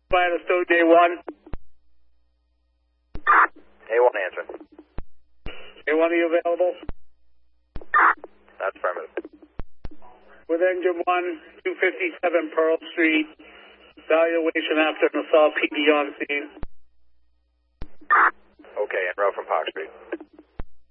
Fire Stone J1. A1 answering. J1, are you available? That's affirmative. With engine 1, 257 Pearl Street. Evaluation after an assault, PD on scene. Okay, en route from Park Street.